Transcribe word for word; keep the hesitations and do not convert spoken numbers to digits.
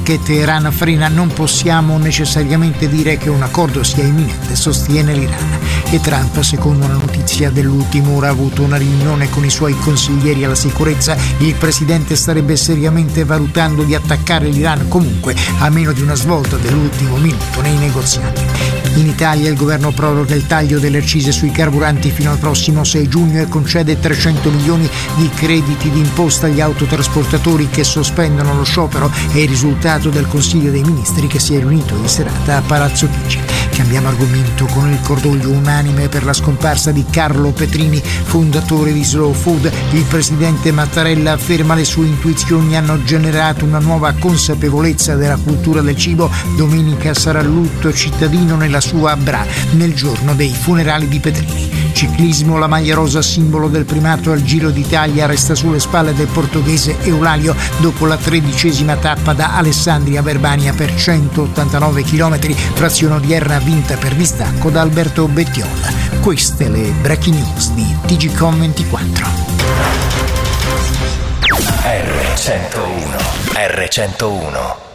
finché Teheran frena non possiamo necessariamente dire che un accordo sia imminente, sostiene l'Iran. E Trump, secondo una notizia dell'ultima ora, ha avuto una riunione con i suoi consiglieri alla sicurezza. Il presidente starebbe seriamente valutando di attaccare l'Iran comunque, a meno di una svolta dell'ultimo minuto nei negoziati. In Italia il governo proroga il taglio delle accise sui carburanti fino al prossimo sei giugno e concede trecento milioni di crediti d'imposta agli autotrasportatori che sospendono lo sciopero. È il risultato del Consiglio dei Ministri che si è riunito in serata a Palazzo Chigi. Cambiamo argomento con il cordoglio unanime per la scomparsa di Carlo Petrini, fondatore di Slow Food. Il presidente Mattarella afferma le sue intuizioni hanno generato una nuova consapevolezza della cultura del cibo. Domenica sarà lutto cittadino nella sua Bra nel giorno dei funerali di Petrini. Ciclismo, la maglia rosa simbolo del primato al Giro d'Italia resta sulle spalle del portoghese Eulalio dopo la tredicesima tappa da Alessandria a Verbania per centottantanove chilometri, frazione odierna vinta per distacco da Alberto Bettiol. Queste le breaking news di T G Com ventiquattro. R centouno R centouno